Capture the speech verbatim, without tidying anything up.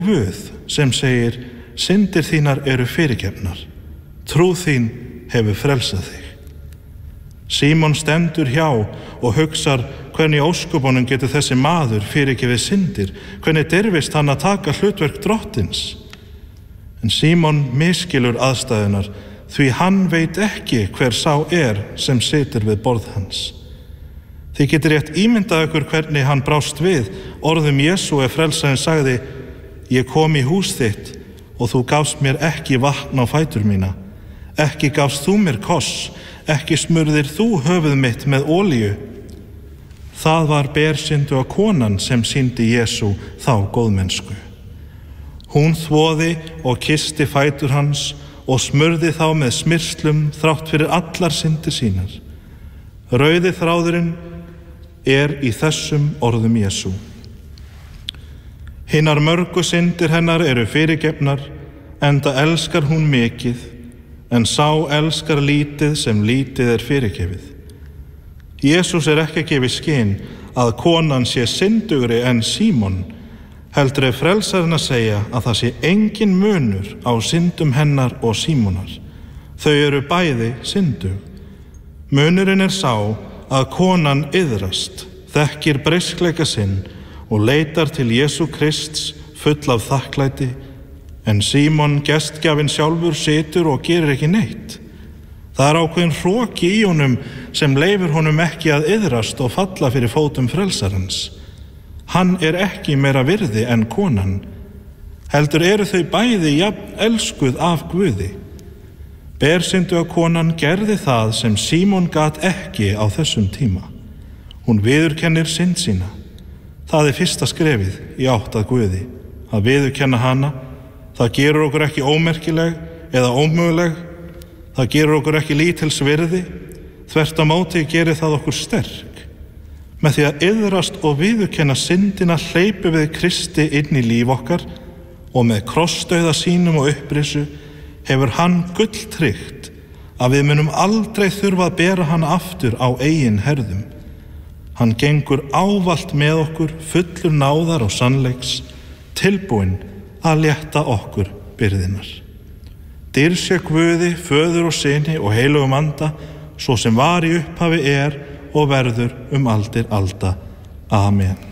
Guð sem segir, syndir þínar eru fyrirgefnar, trú þín hefur frelsað þig. Símon stendur hjá og hugsar hvernig í ósköpunum getur þessi maður fyrirgefið syndir, hvernig dirfist hann að taka hlutverk drottins. En Símon misskilur aðstæðunar því hann veit ekki hver sá er sem situr við borð hans. Þið getur rétt ímyndað ykkur hvernig hann brást við orðum Jesú ef frelsarinn sagði, ég kom í hús þitt og þú gafst mér ekki vatn á fætur mína, ekki gafst þú mér koss, ekki smurðir þú höfuð mitt með olíu. Það var bersynduga konan sem sýndi Jesú þá góðmennsku. Hún þvoði og kyssti fætur hans og smurði þá með smyrslum þrátt fyrir allar syndir sínar. Rauði þráðurinn er í þessum orðum Jesú. Hinar mörgu syndir hennar eru fyrirgefnar, enda elskar hún mikið, en sá elskar lítið sem lítið er fyrirgefið. Jesús er ekki að gefa í skyn að konan sé syndugri en Símon, heldur er frelsarinn að segja að það sé engin munur á syndum hennar og Símonar. Þau eru bæði syndug. Munurinn er sá að konan iðrast, þekkir breiskleika sinn og leitar til Jesú Krists full af þakklæti, en Símon gestgjafinn sjálfur situr og gerir ekki neitt. Það er ákveðin hroki í honum sem leifir honum ekki að iðrast og falla fyrir fótum frelsarans. Hann er ekki meira virði en konan, heldur eru þau bæði jafn elskuð af Guði. Bersynduga konan gerði það sem Símon gat ekki á þessum tíma. Hún viðurkennir synd sína. Það er fyrsta skrefið í átt að Guði, að viðurkenna hana. Það gerur okkur ekki ómerkileg eða ómöguleg. Það gerur okkur ekki lítils virði, þvert á móti gerir það okkur sterk. Með því að iðrast og viðurkenna syndina hleypum við Kristi inn í líf okkar og með krossdauða sínum og upprisu hefur hann gulltryggt að við munum aldrei þurfa að bera hann aftur á eigin herðum. Hann gengur ávallt með okkur fullur náðar og sannleiks, tilbúinn að létta okkur byrðinar. Dýrð sé Guði, Föður og Syni og heilugum anda, svo sem var í upphafi er og verður um aldir alda. Amen.